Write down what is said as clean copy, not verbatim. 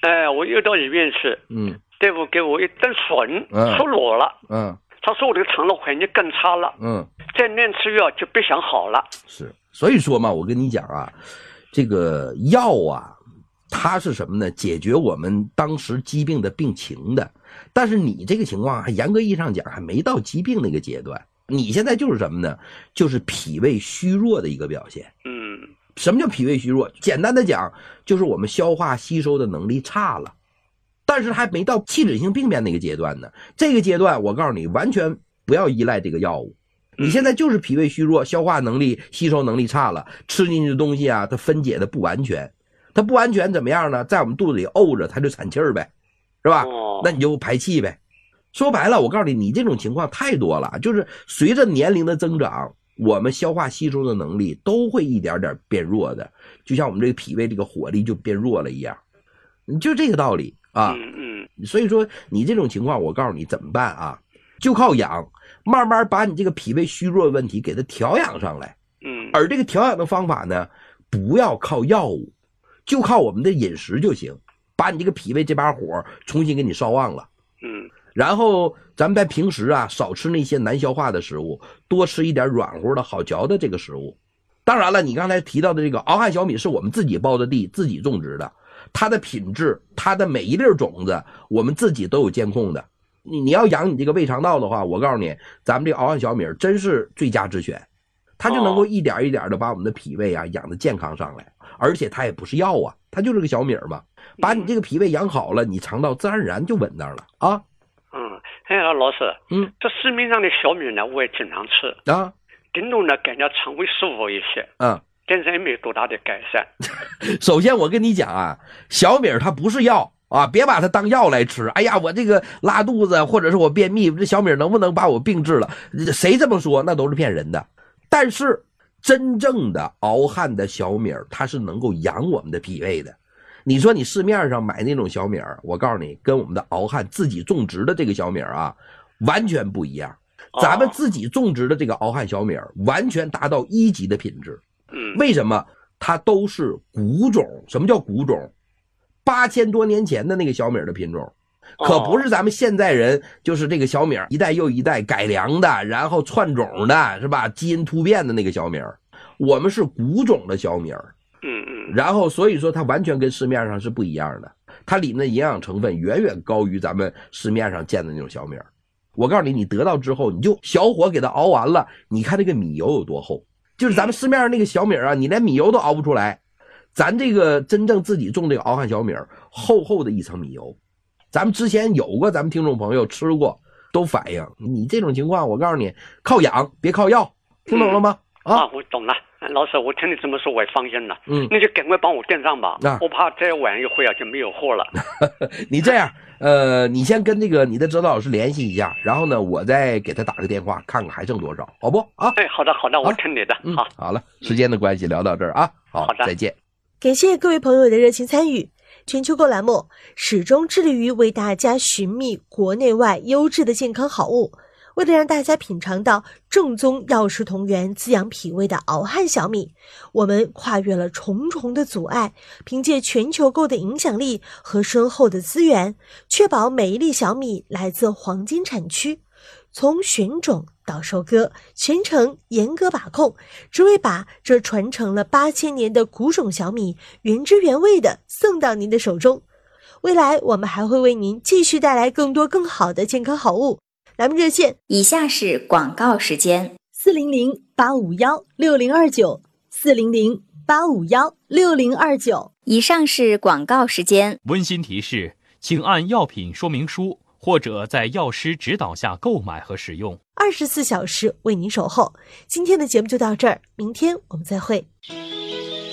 我又到医院去，大夫给我一顿笋，出裸了，他说我这个肠道环境更差了，再乱吃药就别想好了。 是，所以说嘛，我跟你讲啊，这个药啊，它是什么呢？解决我们当时疾病的病情的。但是你这个情况还严格意义上讲还没到疾病那个阶段，你现在就是什么呢？就是脾胃虚弱的一个表现。什么叫脾胃虚弱？简单的讲，就是我们消化吸收的能力差了。但是还没到器质性病变那个阶段呢。这个阶段我告诉你，完全不要依赖这个药物。你现在就是脾胃虚弱，消化能力吸收能力差了，吃进去的东西啊它分解的不完全。它不完全怎么样呢？在我们肚子里沤着它就产气儿呗，是吧？那你就排气呗。说白了，我告诉你，你这种情况太多了，就是随着年龄的增长，我们消化吸收的能力都会一点点变弱的，就像我们这个脾胃这个火力就变弱了一样，就这个道理啊。所以说你这种情况，我告诉你怎么办啊？就靠养，慢慢把你这个脾胃虚弱的问题给它调养上来。而这个调养的方法呢，不要靠药物，就靠我们的饮食就行，把你这个脾胃这把火重新给你烧旺了。然后咱们在平时啊，少吃那些难消化的食物，多吃一点软乎的好嚼的这个食物。当然了，你刚才提到的这个敖汉小米是我们自己包的地，自己种植的，它的品质，它的每一粒种子，我们自己都有监控的。你要养你这个胃肠道的话，我告诉你，咱们这个敖汉小米真是最佳之选，它就能够一点一点的把我们的脾胃啊养得健康上来，而且它也不是药啊，它就是个小米嘛，把你这个脾胃养好了，你肠道自然而然就稳当了啊。 老师，这市面上的小米呢，我也经常吃啊，顶多呢感觉肠胃舒服一些，但是也没有多大的改善。 首先我跟你讲啊，小米它不是药啊，别把它当药来吃。哎呀，我这个拉肚子或者是我便秘，这小米能不能把我病治了？谁这么说那都是骗人的。但是真正的敖汉的小米，它是能够养我们的脾胃的。你说你市面上买那种小米，我告诉你，跟我们的敖汉自己种植的这个小米啊，完全不一样。咱们自己种植的这个敖汉小米，完全达到1级的品质。为什么？它都是古种。什么叫古种？8000多年前的那个小米的品种，可不是咱们现在人就是这个小米一代又一代改良的，然后窜种的，是吧？基因突变的那个小米，我们是古种的小米。然后所以说它完全跟市面上是不一样的，它里面的营养成分远远高于咱们市面上见的那种小米。我告诉你，你得到之后，你就小火给它熬完了，你看这个米油有多厚，就是咱们市面上那个小米啊，你连米油都熬不出来，咱这个真正自己种这个敖汉小米，厚厚的一层米油。咱们之前有过咱们听众朋友吃过，都反映你这种情况，我告诉你，靠养别靠药，听懂了吗？ 我懂了。老师，我听你这么说我也放心了。那就赶快帮我订上吧，我怕再晚一会啊就没有货了。 你这样你先跟这个你的指导老师联系一下，然后呢我再给他打个电话看看还剩多少，好不啊？ 好的，我听你的。 好了，时间的关系聊到这儿啊，好的，再见。 感谢各位朋友的热情参与。全球购栏目始终致力于为大家寻觅国内外优质的健康好物，为了让大家品尝到正宗药食同源滋养脾胃的敖汉小米，我们跨越了重重的阻碍，凭借全球购的影响力和深厚的资源，确保每一粒小米来自黄金产区，从选种到收割，全程严格把控，只为把这传承了8000年的古种小米原汁原味的送到您的手中。未来我们还会为您继续带来更多更好的健康好物。栏目热线以下是广告时间 ：400-851-6029，400-851-6029。 以上是广告时间。 温馨提示，请按药品说明书或者在药师指导下购买和使用。 24小时为您守候。今天的节目就到这儿，明天我们再会。